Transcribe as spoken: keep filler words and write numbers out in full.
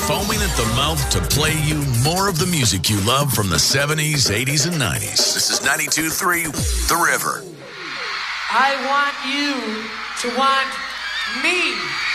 foaming at the mouth to play you more of the music you love from the seventies, eighties, and nineties. This is ninety-two point three The River. I want you to want me.